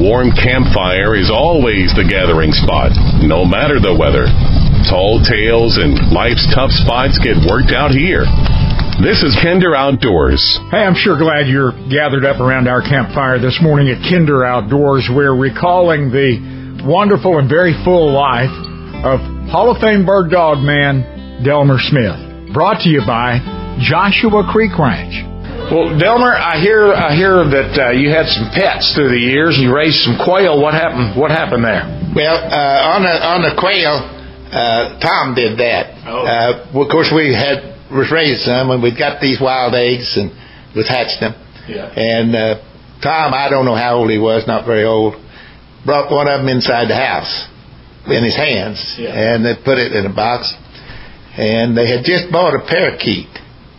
warm campfire is always the gathering spot, no matter the weather. Tall tales and life's tough spots get worked out here. This is Kinder Outdoors. Hey, I'm sure glad you're gathered up around our campfire this morning at Kinder Outdoors. We're recalling the wonderful and very full life of Hall of Fame bird dog man Delmer Smith. Brought to you by Joshua Creek Ranch. Well, Delmer, I hear that you had some pets through the years. You raised some quail. What happened? What happened there? Well, on the quail, Tom did that. Of course, we raised some, and we got these wild eggs and was hatched them. Yeah. And Tom, I don't know how old he was, not very old, brought one of them inside the house in his hands, and they put it in a box. And they had just bought a parakeet.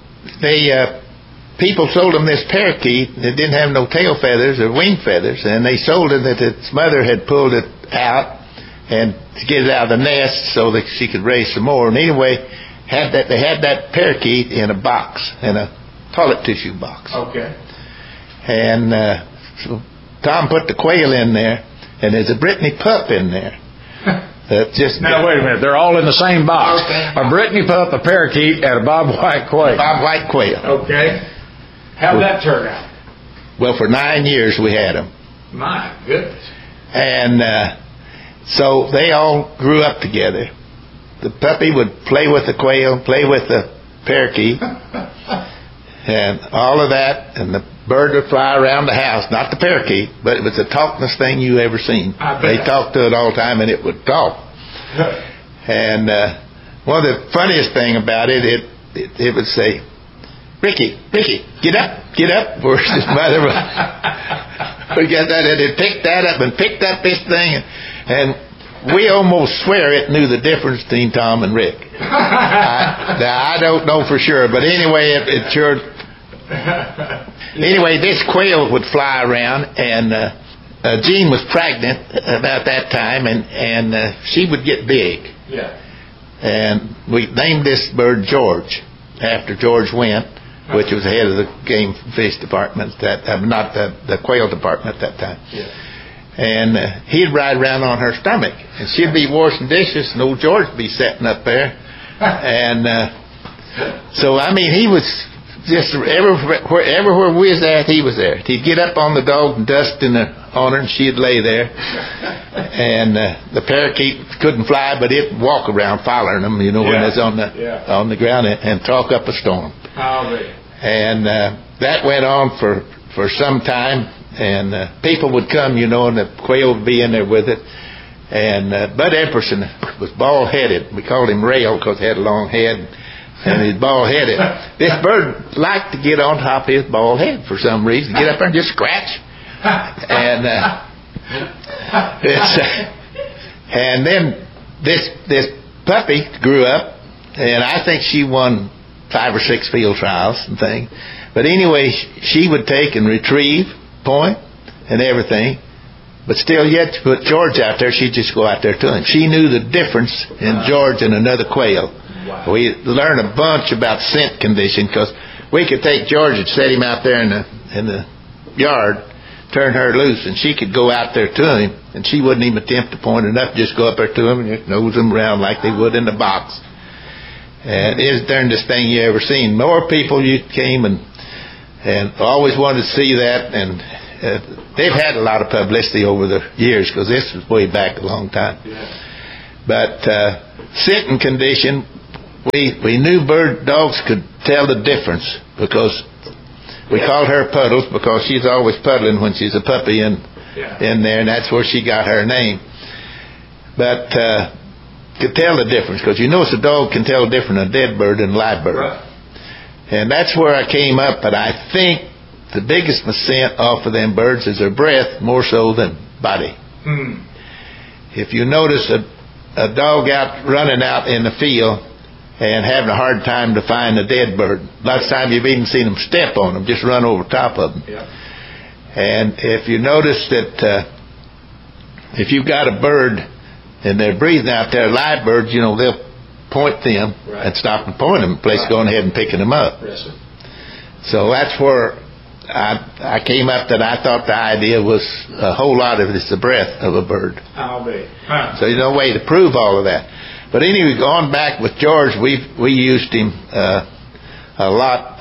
People sold him this parakeet that didn't have no tail feathers or wing feathers, and they sold it that its mother had pulled it out and to get it out of the nest so that she could raise some more. And anyway, they had that parakeet in a box, in a toilet tissue box. Okay. And so Tom put the quail in there, and there's a Brittany pup in there. Now, wait a minute. They're all in the same box. Okay. A Brittany pup, a parakeet, and a Bob White quail. Bob White quail. Okay. How'd that turn out? Well, for 9 years we had them. My goodness. And so they all grew up together. The puppy would play with the quail, play with the parakeet, and all of that, and the bird would fly around the house. Not the parakeet, but it was the talkingest thing you ever seen. They talked to it all the time, and it would talk. And one of the funniest thing about it would say, Ricky, get up. Where's his mother? We got that, and it picked that up and picked up this thing, and we almost swear it knew the difference between Tom and Rick. I don't know for sure, but anyway, it sure. Anyway, this quail would fly around, and Jean was pregnant about that time, and she would get big. Yeah. And we named this bird George after George Wendt, which was the head of the game fish department, not the quail department at that time. Yeah. And he'd ride around on her stomach, and she'd be washing dishes, and old George would be sitting up there. And so, I mean, he was just everywhere we was at, he was there. He'd get up on the dog and dust on her, and she'd lay there. And the parakeet couldn't fly, but it'd walk around following them, when it's on the ground, and talk up a storm. And that went on for some time. And people would come, and the quail would be in there with it. And Bud Epperson was bald-headed. We called him Rail because he had a long head, and he's bald-headed. This bird liked to get on top of his bald head for some reason, get up there and just scratch. And and then this puppy grew up, and I think she won 5 or 6 field trials and things. But anyway, she would take and retrieve, point, and everything. But still, yet to put George out there, she'd just go out there to him. She knew the difference in George and another quail. Wow. We learned a bunch about scent condition, because we could take George and set him out there in the yard, turn her loose, and she could go out there to him, and she wouldn't even attempt to point enough, just go up there to him and just nose him around like they would in the box. And it was the darndest thing you ever seen. More people came and always wanted to see that, and they've had a lot of publicity over the years, because this was way back a long time. Yeah. But scenting condition, we knew bird dogs could tell the difference, because we called her Puddles, because she's always puddling when she's a puppy in there, and that's where she got her name. But could tell the difference, because it's a dog can tell the difference in a dead bird and a live bird. Right. And that's where I came up, but I think the biggest scent off of them birds is their breath, more so than body. If you notice a dog running out in the field and having a hard time to find a dead bird, lots of times you've even seen them step on them, just run over top of them. Yeah. And if you notice that if you've got a bird and they're breathing out there, live birds, they'll point them and stop and point them, place going ahead and picking them up. Yes, sir. So that's where I came up that I thought the idea was a whole lot of it is the breath of a bird. I'll be. So there's no way to prove all of that. But anyway, going back with George, we used him a lot,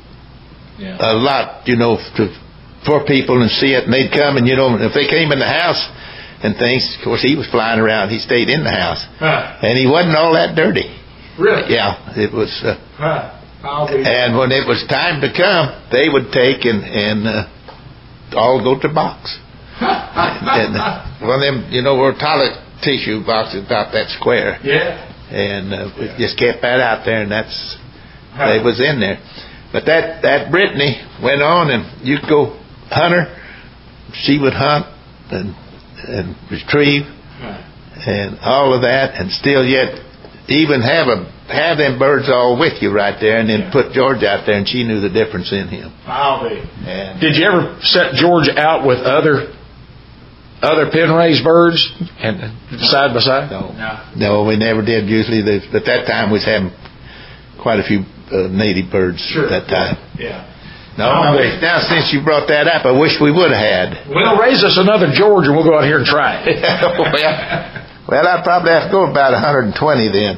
for people and see it, and they'd come, and if they came in the house and things, of course he was flying around. He stayed in the house, and he wasn't all that dirty. Really? Yeah, it was. And when it was time to come, they would take and all go to the box. and one of them, were toilet tissue boxes about that square. Yeah. And we just kept that out there, and they was in there. But that Brittany went on, and you'd go hunt her. She would hunt and retrieve and all of that, and still yet even have them birds all with you right there, and then put George out there, and she knew the difference in him. Did you ever set George out with other pen-raised birds and side by side? No, we never did. Usually, at that time, we was having quite a few native birds at that time. Yeah. No, now since you brought that up, I wish we would have had. Well, raise us another George, and we'll go out here and try it. Well, I'd probably have to go about 120 then.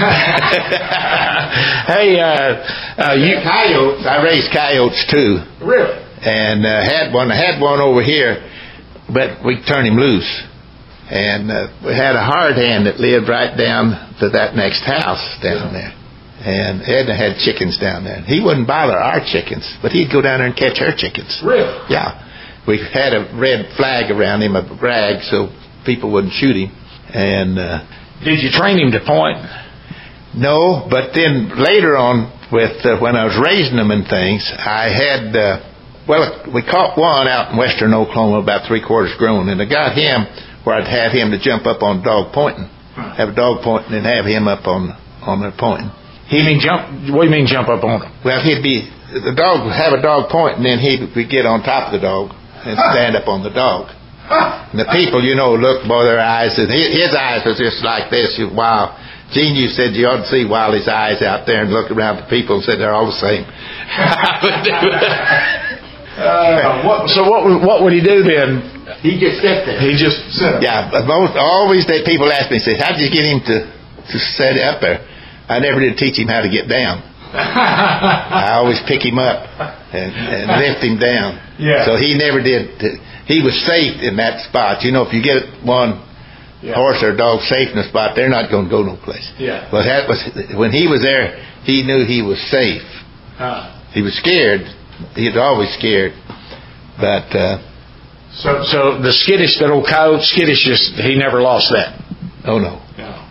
Hey, coyotes. I raised coyotes too. Really? And had one over here, but we turned him loose. And we had a hard hand that lived right down to that next house down there. And Edna had chickens down there. He wouldn't bother our chickens, but he'd go down there and catch her chickens. Really? Yeah. We had a red flag around him, a rag, so people wouldn't shoot him. And did you train him to point? No, but then later on, with when I was raising them and things, I had we caught one out in western Oklahoma about 3/4 grown, and I got him where I'd have him to jump up on dog pointing, have a dog pointing, and have him up on the pointing. What do you mean jump up on him? Well, the dog would have a dog point, and then he would get on top of the dog and stand up on the dog. And the people, looked by their eyes, and his eyes was just like this. Wow. Gene, you said you ought to see Wiley's eyes out there and look around the people and said they're all the same. So what would he do then? He just sit there. He just sit there. Yeah, but always people ask me, say, how did you get him to sit up there? I never did teach him how to get down. I always pick him up and lift him down. Yeah. So he never did. He was safe in that spot. If you get one horse or dog safe in a spot, they're not going to go no place. Yeah. But that was when he was there. He knew he was safe. He was scared. He was always scared. But so the skittish, that old coyote skittish, he never lost that. Oh no.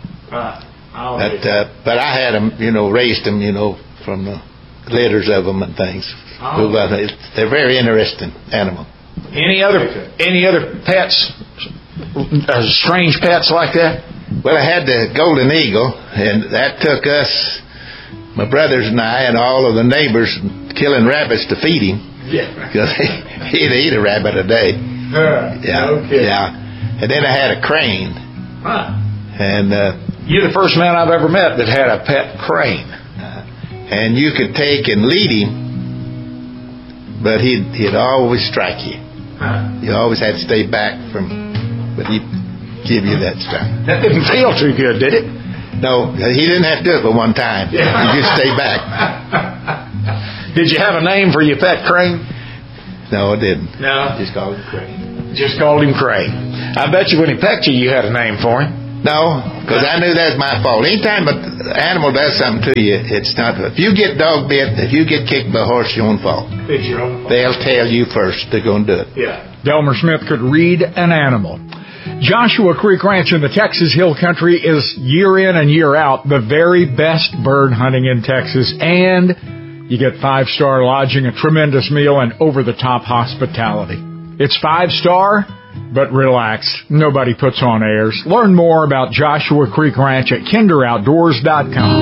But I had them, raised them, from the litters of them and things. They're very interesting animal. Any other pets? Strange pets like that? Well, I had the golden eagle, and that took us, my brothers and I, and all of the neighbors, killing rabbits to feed him. Yeah. Because he'd eat a rabbit a day. Yeah. And then I had a crane. And you're the first man I've ever met that had a pet crane. And you could take and lead him, but he'd always strike you. You always had to stay back but he'd give you that strike. That didn't feel too good, did it? No, he didn't have to do it but one time. You just stay back. Did you have a name for your pet crane? No, I didn't. No? Just called him Crane. Just called him Crane. I bet you when he pecked you had a name for him. No, because I knew that was my fault. Anytime an animal does something to you, it's not. If you get dog bit, if you get kicked by a horse, your own fault. It's your own fault. They'll tell you first they're going to do it. Yeah. Delmer Smith could read an animal. Joshua Creek Ranch in the Texas Hill Country is year in and year out the very best bird hunting in Texas, and you get 5-star lodging, a tremendous meal, and over-the-top hospitality. It's 5-star. But relax, nobody puts on airs. Learn more about Joshua Creek Ranch at kinderoutdoors.com.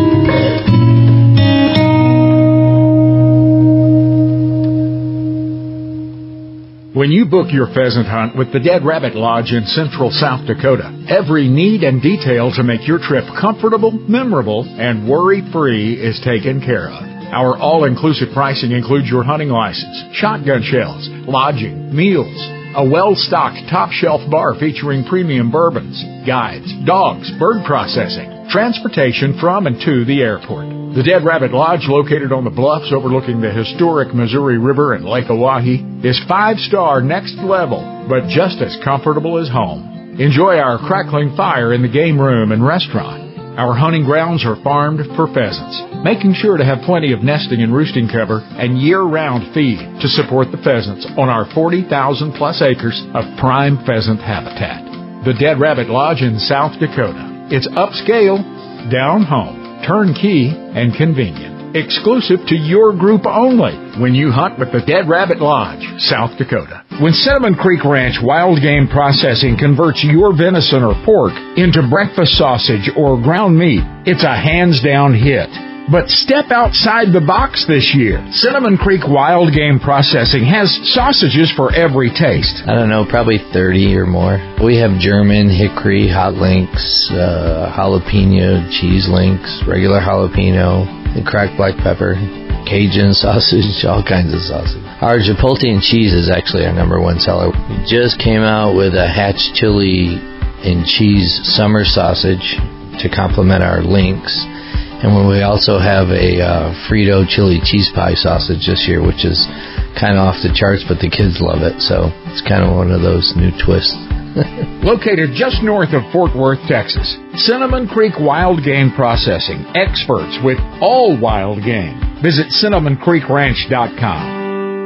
When you book your pheasant hunt with the Dead Rabbit Lodge in central South Dakota, every need and detail to make your trip comfortable, memorable, and worry-free is taken care of. Our all-inclusive pricing includes your hunting license, shotgun shells, lodging, meals, a well-stocked top-shelf bar featuring premium bourbons, guides, dogs, bird processing, transportation from and to the airport. The Dead Rabbit Lodge, located on the bluffs overlooking the historic Missouri River and Lake Oahe, is 5-star next level, but just as comfortable as home. Enjoy our crackling fire in the game room and restaurant. Our hunting grounds are farmed for pheasants, making sure to have plenty of nesting and roosting cover and year-round feed to support the pheasants on our 40,000-plus acres of prime pheasant habitat. The Dead Rabbit Lodge in South Dakota. It's upscale, down home, turnkey, and convenient. Exclusive to your group only when you hunt with the Dead Rabbit Lodge, South Dakota. When Cinnamon Creek Ranch Wild Game Processing converts your venison or pork into breakfast sausage or ground meat, it's a hands-down hit. But step outside the box this year. Cinnamon Creek Wild Game Processing has sausages for every taste. I don't know, probably 30 or more. We have German, hickory, hot links, jalapeno, cheese links, regular jalapeno, and cracked black pepper, Cajun sausage, all kinds of sausage. Our chipotle and cheese is actually our number one seller. We just came out with a Hatch chili and cheese summer sausage to complement our links. And we also have a Frito chili cheese pie sausage this year, which is kind of off the charts, but the kids love it. So it's kind of one of those new twists. Located just north of Fort Worth, Texas, Cinnamon Creek Wild Game Processing, experts with all wild game. Visit CinnamonCreekRanch.com.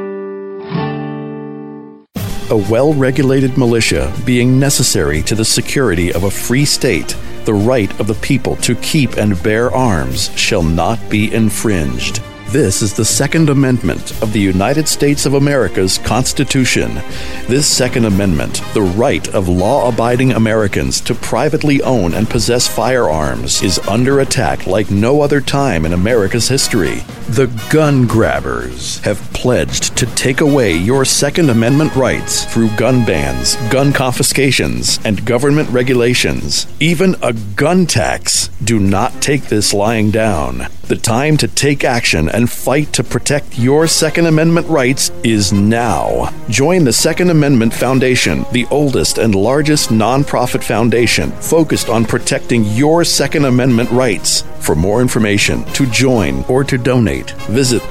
A well-regulated militia being necessary to the security of a free state, the right of the people to keep and bear arms shall not be infringed. This is the Second Amendment of the United States of America's Constitution. This Second Amendment, the right of law-abiding Americans to privately own and possess firearms, is under attack like no other time in America's history. The gun grabbers have pledged to take away your Second Amendment rights through gun bans, gun confiscations, and government regulations. Even a gun tax. Do not take this lying down. The time to take action and fight to protect your Second Amendment rights is now. Join the Second Amendment Foundation, the oldest and largest nonprofit foundation focused on protecting your Second Amendment rights. For more information, to join, or to donate, visit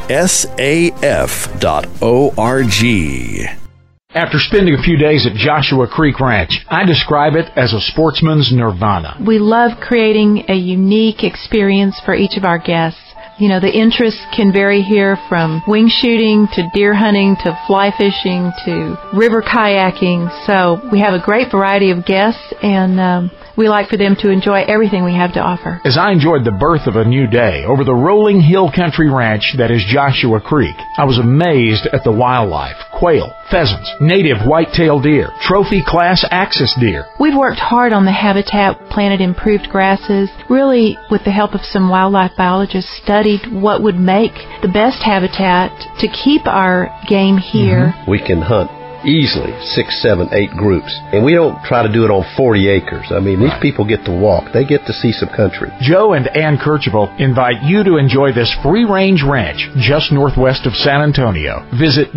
saf.org. After spending a few days at Joshua Creek Ranch, I describe it as a sportsman's nirvana. We love creating a unique experience for each of our guests. You know, the interests can vary here from wing shooting to deer hunting to fly fishing to river kayaking. So we have a great variety of guests, and we like for them to enjoy everything we have to offer. As I enjoyed the birth of a new day over the rolling hill country ranch that is Joshua Creek, I was amazed at the wildlife. Quail, pheasants, native white-tailed deer, trophy class axis deer. We've worked hard on the habitat, planted improved grasses, really with the help of some wildlife biologists studied what would make the best habitat to keep our game here. We can hunt easily 6, 7, 8 groups, and we don't try to do it on 40 acres. I mean, these people get to walk. They get to see some country. Joe and Ann Kercheval invite you to enjoy this free-range ranch just northwest of San Antonio. Visit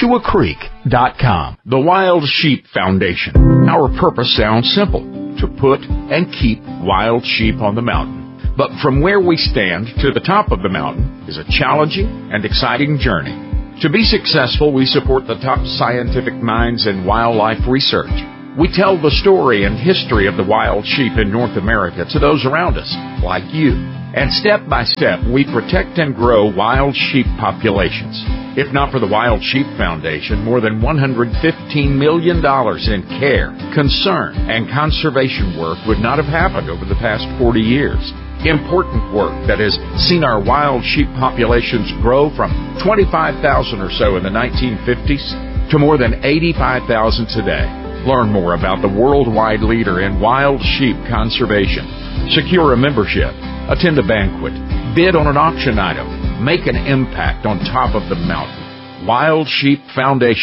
JoshuaCreek.com. The Wild Sheep Foundation. Our purpose sounds simple: to put and keep wild sheep on the mountain. But from where we stand to the top of the mountain is a challenging and exciting journey. To be successful, we support the top scientific minds in wildlife research. We tell the story and history of the wild sheep in North America to those around us, like you. And step by step, we protect and grow wild sheep populations. If not for the Wild Sheep Foundation, more than $115 million in care, concern, and conservation work would not have happened over the past 40 years. Important work that has seen our wild sheep populations grow from 25,000 or so in the 1950s to more than 85,000 today. Learn more about the worldwide leader in wild sheep conservation. Secure a membership, attend a banquet, bid on an auction item, make an impact on top of the mountain. Wild Sheep Foundation.